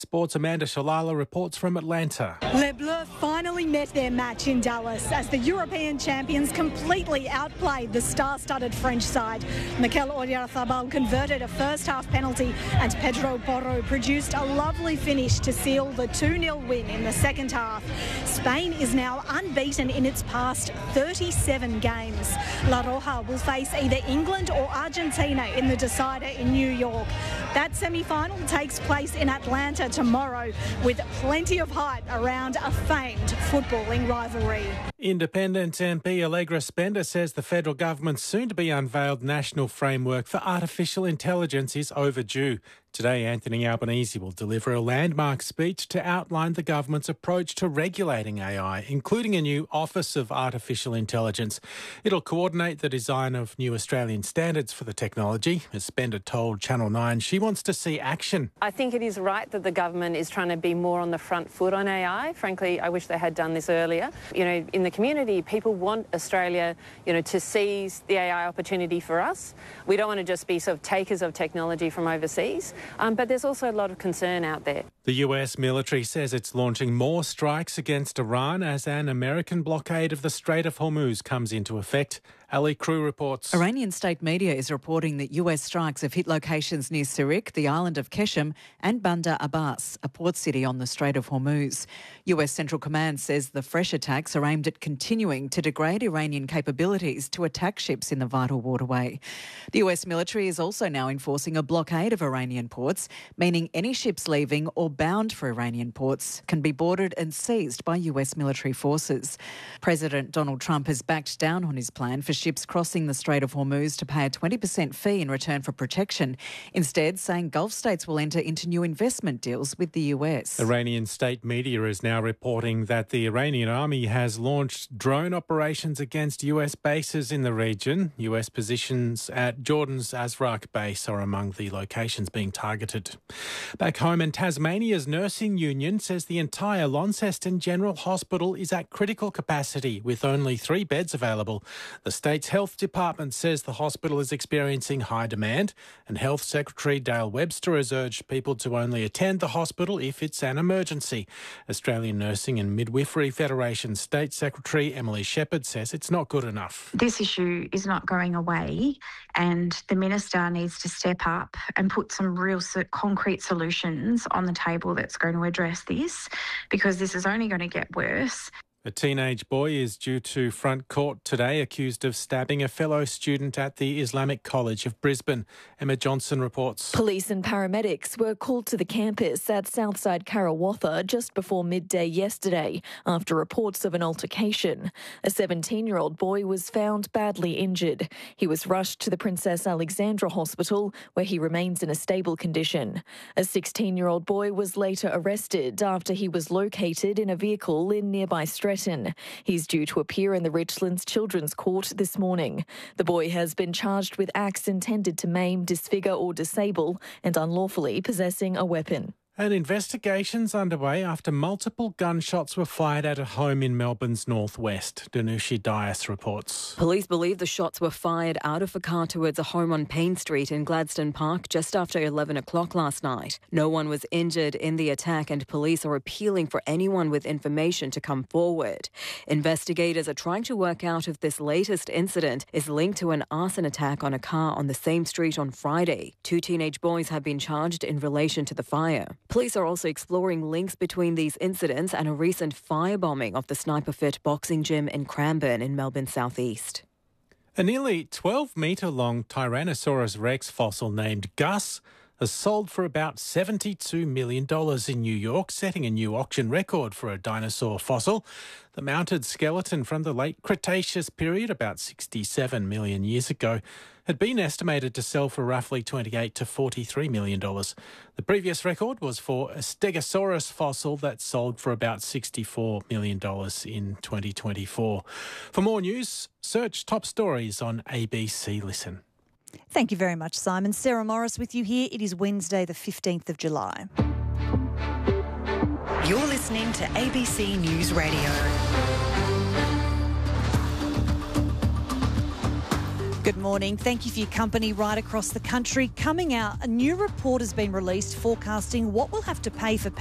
Sports' Amanda Shalala reports from Atlanta. Les Bleus finally met their match in Dallas as the European champions completely outplayed the star-studded French side. Mikel Oyarzabal converted a first-half penalty and Pedro Porro produced a lovely finish to seal the 2-0 win in the second half. Spain is now unbeaten in its past 37 games. La Roja will face either England or Argentina in the decider in New York. That semi-final takes place in Atlanta tomorrow, with plenty of hype around a famed footballing rivalry. Independent MP Allegra Spender says the federal government's soon-to-be unveiled national framework for artificial intelligence is overdue. Today, Anthony Albanese will deliver a landmark speech to outline the government's approach to regulating AI, including a new Office of Artificial Intelligence. It'll coordinate the design of new Australian standards for the technology. As Spender told Channel 9, she wants to see action. I think it is right that the government is trying to be more on the front foot on AI. Frankly, I wish they had done this earlier. In the community, people want Australia, to seize the AI opportunity for us. We don't want to just be sort of takers of technology from overseas. But there's also a lot of concern out there. The US military says it's launching more strikes against Iran as an American blockade of the Strait of Hormuz comes into effect. Ali Crew reports. Iranian state media is reporting that US strikes have hit locations near Sirik, the island of Keshem, and Bandar Abbas, a port city on the Strait of Hormuz. US Central Command says the fresh attacks are aimed at continuing to degrade Iranian capabilities to attack ships in the vital waterway. The US military is also now enforcing a blockade of Iranian ports, meaning any ships leaving or bound for Iranian ports can be boarded and seized by US military forces. President Donald Trump has backed down on his plan for ships crossing the Strait of Hormuz to pay a 20% fee in return for protection, instead saying Gulf states will enter into new investment deals with the US. Iranian state media is now reporting that the Iranian army has launched drone operations against US bases in the region. US positions at Jordan's Azraq base are among the locations being targeted. Back home in Tasmania's nursing union says the entire Launceston General Hospital is at critical capacity with only 3 beds available. The state's health department says the hospital is experiencing high demand, and Health Secretary Dale Webster has urged people to only attend the hospital if it's an emergency. Australian Nursing and Midwifery Federation State Secretary Emily Shepherd says it's not good enough. This issue is not going away, and the Minister needs to step up and put some real concrete solutions on the table that's going to address this, because this is only going to get worse. A teenage boy is due to front court today, accused of stabbing a fellow student at the Islamic College of Brisbane. Emma Johnson reports. Police and paramedics were called to the campus at Southside Karawatha just before midday yesterday after reports of an altercation. A 17-year-old boy was found badly injured. He was rushed to the Princess Alexandra Hospital, where he remains in a stable condition. A 16-year-old boy was later arrested after he was located in a vehicle in nearby Stretton. He's due to appear in the Richlands Children's Court this morning. The boy has been charged with acts intended to maim, disfigure or disable and unlawfully possessing a weapon. An investigation's underway after multiple gunshots were fired at a home in Melbourne's northwest. Danushi Dias reports. Police believe the shots were fired out of a car towards a home on Payne Street in Gladstone Park just after 11 o'clock last night. No one was injured in the attack, and police are appealing for anyone with information to come forward. Investigators are trying to work out if this latest incident is linked to an arson attack on a car on the same street on Friday. 2 teenage boys have been charged in relation to the fire. Police are also exploring links between these incidents and a recent firebombing of the Sniper Fit boxing gym in Cranbourne in Melbourne's southeast. A nearly 12-metre-long Tyrannosaurus rex fossil named Gus has sold for about $72 million in New York, setting a new auction record for a dinosaur fossil. The mounted skeleton from the late Cretaceous period, about 67 million years ago, had been estimated to sell for roughly $28 to $43 million. The previous record was for a Stegosaurus fossil that sold for about $64 million in 2024. For more news, search top stories on ABC Listen. Thank you very much, Simon. Sarah Morris with you here. It is Wednesday, the 15th of July. You're listening to ABC News Radio. Good morning. Thank you for your company right across the country. Coming out, a new report has been released forecasting what we'll have to pay for